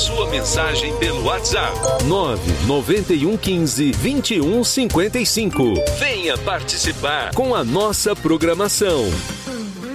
sua mensagem pelo WhatsApp. 99115-2155. Venha participar com a nossa programação.